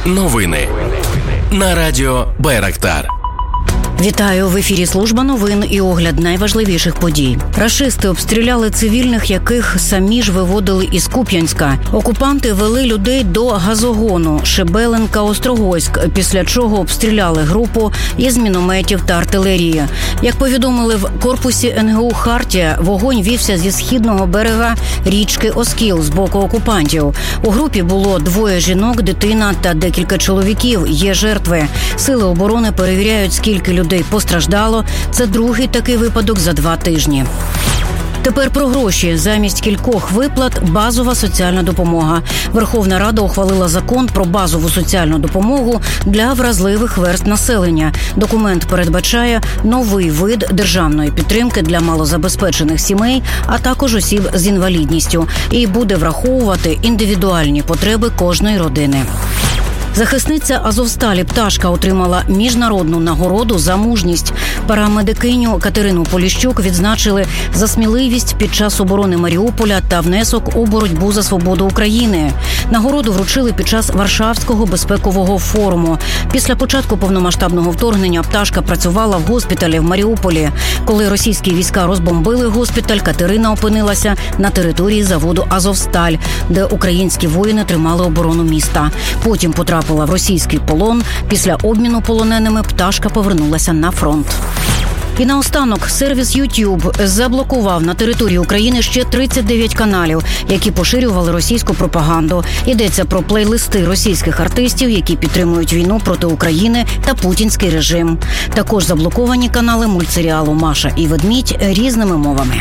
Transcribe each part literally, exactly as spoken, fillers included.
Новини на радіо Байрактар. Вітаю! В ефірі служба новин і огляд найважливіших подій. Рашисти обстріляли цивільних, яких самі ж виводили із Куп'янська. Окупанти вели людей до газогону Шебелинка-Острогойськ, після чого обстріляли групу із мінометів та артилерії. Як повідомили в корпусі ен ге у «Хартія», вогонь вівся зі східного берега річки Оскіл з боку окупантів. У групі було двоє жінок, дитина та декілька чоловіків. Є жертви. Сили оборони перевіряють, скільки людей людей постраждало. Це другий такий випадок за два тижні. Тепер про гроші. Замість кількох виплат – базова соціальна допомога. Верховна Рада ухвалила закон про базову соціальну допомогу для вразливих верств населення. Документ передбачає новий вид державної підтримки для малозабезпечених сімей, а також осіб з інвалідністю. І буде враховувати індивідуальні потреби кожної родини. Захисниця Азовсталі Пташка отримала міжнародну нагороду за мужність. Парамедикиню Катерину Поліщук відзначили за сміливість під час оборони Маріуполя та внесок у боротьбу за свободу України. Нагороду вручили під час Варшавського безпекового форуму. Після початку повномасштабного вторгнення Пташка працювала в госпіталі в Маріуполі. Коли російські війська розбомбили госпіталь, Катерина опинилася на території заводу «Азовсталь», де українські воїни тримали оборону міста. Потім потрапила в російський полон. Після обміну полоненими Пташка повернулася на фронт. І наостанок, сервіс YouTube заблокував на території України ще тридцять дев'ять каналів, які поширювали російську пропаганду. Йдеться про плейлисти російських артистів, які підтримують війну проти України та путінський режим. Також заблоковані канали мультсеріалу «Маша і ведмідь» різними мовами.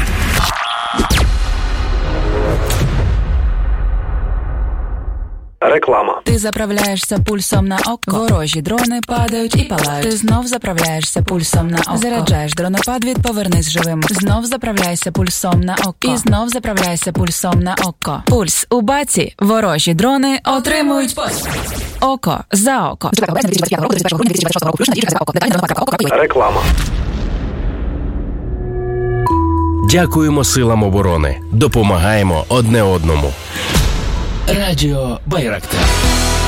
Реклама. Ти заправляєшся пульсом на око. Ворожі дрони падають і палають. Ти знов заправляєшся пульсом на око. Заряджаєш дронопад від «Повернись живим». Знов заправляйся пульсом на око. І знов заправляйся пульсом на око. Пульс у баці. Ворожі дрони отримують пульс. Око за око. Реклама. Дякуємо силам оборони. Допомагаємо одне одному. Радіо Байрактар.